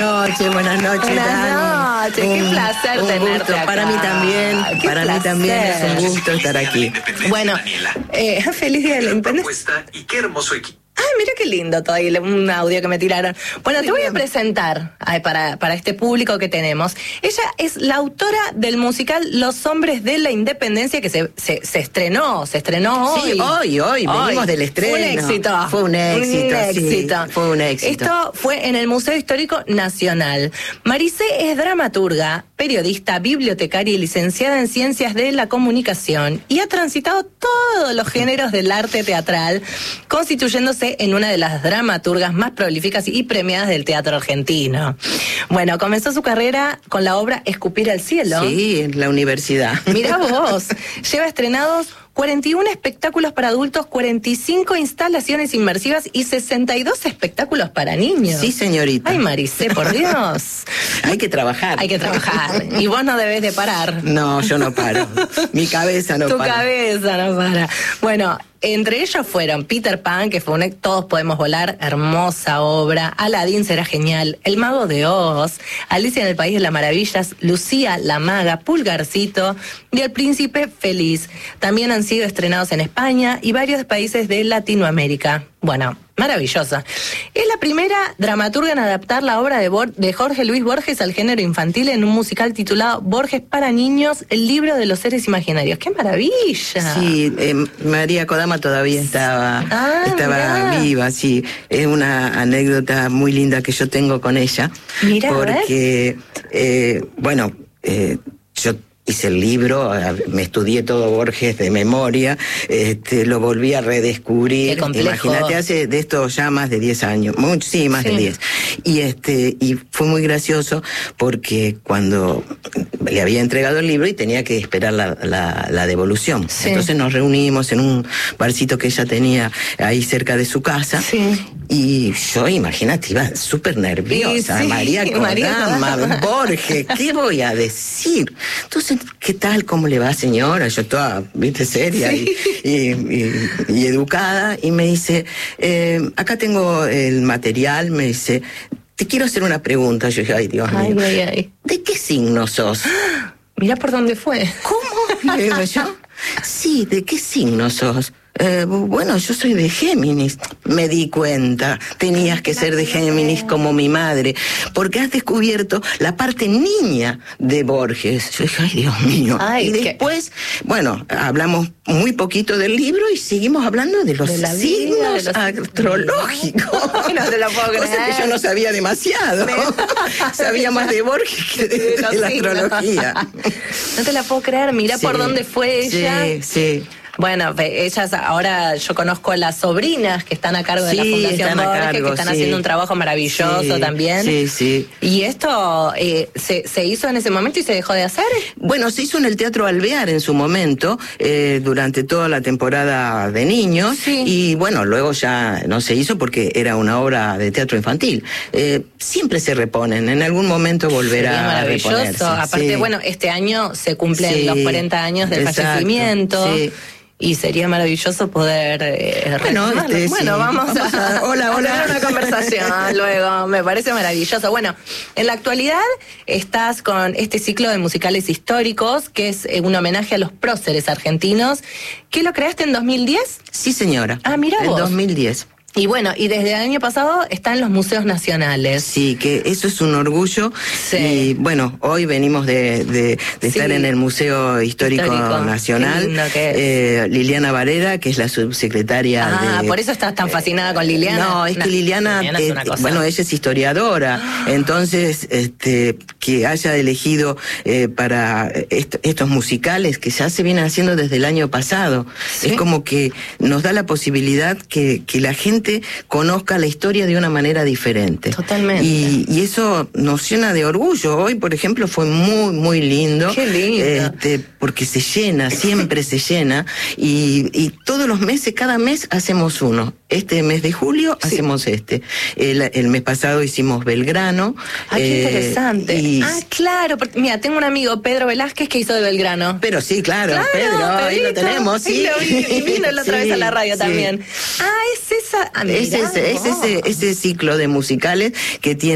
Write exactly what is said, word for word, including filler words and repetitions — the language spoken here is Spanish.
noches, buenas noches. Buenas noches, qué placer un tenerte gusto. acá. Para mí también, Qué para placer. mí también es un gusto estar aquí. Bueno, eh, feliz día de la independencia. Y qué hermoso equipo. Ay, mira qué lindo todo ahí, un audio que me tiraron. Bueno, te voy a presentar ay, para, para este público que tenemos. Ella es la autora del musical Los Hombres de la Independencia, que se, se, se estrenó, se estrenó hoy. Sí, hoy, hoy, venimos Hoy. del estreno. Fue un éxito. Fue un éxito, Un éxito. sí, fue un éxito. Esto fue en el Museo Histórico Nacional. Maricé es dramaturga, periodista, bibliotecaria y licenciada en Ciencias de la Comunicación y ha transitado todos los géneros del arte teatral, constituyéndose en una de las dramaturgas más prolíficas y premiadas del teatro argentino. Bueno, comenzó su carrera con la obra Escupir al cielo. Sí, en la universidad. Mirá vos, lleva estrenados cuarenta y uno espectáculos para adultos, cuarenta y cinco instalaciones inmersivas y sesenta y dos espectáculos para niños. Sí, señorita. Ay, Maricé, por Dios. Hay que trabajar. Hay que trabajar. Y vos no debés de parar. No, yo no paro. Mi cabeza no tu para. Tu cabeza no para. Bueno, entre ellos fueron Peter Pan, que fue un Todos Podemos Volar, hermosa obra, Aladín será genial, El Mago de Oz, Alicia en el País de las Maravillas, Lucía la Maga, Pulgarcito y El Príncipe Feliz. También han sido estrenados en España y varios países de Latinoamérica. Bueno, maravillosa. Es la primera dramaturga en adaptar la obra de, Bor- de Jorge Luis Borges al género infantil en un musical titulado Borges para niños, el libro de los seres imaginarios. ¡Qué maravilla! Sí, eh, María Kodama todavía estaba, ah, estaba mirá. viva, sí. Es una anécdota muy linda que yo tengo con ella. Mirá, porque, eh, bueno, eh, yo hice el libro, me estudié todo Borges de memoria, este, lo volví a redescubrir. Qué complejo. Imagínate, hace de esto ya más de diez años, mucho, sí, más sí. de diez. Y este, y fue muy gracioso porque cuando le había entregado el libro y tenía que esperar la, la, la devolución. Sí. Entonces nos reunimos en un barcito que ella tenía ahí cerca de su casa. Sí. Y yo, imagínate, iba súper nerviosa. Sí, sí. María Kodama, María. Borges, ¿qué voy a decir? Entonces, ¿qué tal? ¿Cómo le va, señora? Yo toda, viste, seria Sí. y, y, y, y educada. Y me dice, eh, acá tengo el material, me dice, te quiero hacer una pregunta. Yo dije, ay, Dios Ay, mío. ay, ay. ¿De qué signo sos? Mirá por dónde fue. ¿Cómo? Le digo yo. Sí, ¿de qué signo sos? Eh, bueno, yo soy de Géminis. Me di cuenta, tenías que ser de Géminis como mi madre, porque has descubierto la parte niña de Borges. Yo dije, ay, Dios mío. Ay, y después, qué... bueno, hablamos muy poquito del libro y seguimos hablando de los de la signos vida, de los... astrológicos. Ay, no te lo puedo creer. Cosa que yo no sabía demasiado. Sabía más de Borges que de, de, de la astrología. No te la puedo creer, mirá Sí, por dónde fue ella. Sí, sí. Bueno, ellas ahora, yo conozco a las sobrinas que están a cargo de sí, la Fundación están Borges, cargo, que están sí. haciendo un trabajo maravilloso sí, también. Sí, sí. ¿Y esto eh, se, se hizo en ese momento y se dejó de hacer? Bueno, se hizo en el Teatro Alvear en su momento, eh, durante toda la temporada de niños, sí. y bueno, luego ya no se hizo porque era una obra de teatro infantil. Eh, siempre se reponen, en algún momento volverá Sería maravilloso. a reponerse. Aparte, sí. bueno, este año se cumplen sí, los cuarenta años del exacto, fallecimiento. Sí. Y sería maravilloso poder... Eh, bueno, este, bueno sí. vamos, vamos a, a... Hola, hola. a tener una conversación luego. Me parece maravilloso. Bueno, en la actualidad estás con este ciclo de musicales históricos, que es un homenaje a los próceres argentinos. ¿Qué lo creaste en dos mil diez? Sí, señora. Ah, mira vos. En dos mil diez. Y bueno, y desde el año pasado está en los museos nacionales. Sí, que eso es un orgullo. Sí. Y bueno, hoy venimos de, de, de sí. estar en el Museo Histórico, Histórico. Nacional. Qué lindo que es. Eh, Liliana Varela, que es la subsecretaria. Ah, de, por eso estás tan fascinada eh, con Liliana. No, es que no, Liliana, Liliana eh, es bueno, ella es historiadora. Ah. Entonces, este, que haya elegido eh, para est estos musicales que ya se vienen haciendo desde el año pasado. ¿Sí? Es como que nos da la posibilidad que, que la gente conozca la historia de una manera diferente. Totalmente. Y, y eso nos llena de orgullo. Hoy, por ejemplo, fue muy, muy lindo. Qué lindo. Este, porque se llena, siempre se llena. Y, y todos los meses, cada mes hacemos uno. Este mes de julio sí. hacemos este. El, el mes pasado hicimos Belgrano. Ah, qué eh, interesante. Y... Ah, claro. Porque, mira, tengo un amigo, Pedro Velázquez, que hizo de Belgrano. Pero sí, claro, claro Pedro, Pedrito, ahí lo tenemos, sí. Ahí lo vi, y vino la otra sí, vez a la radio sí. también. Ah, es esa... Ah, es ese, es ese, ese ciclo de musicales que tiene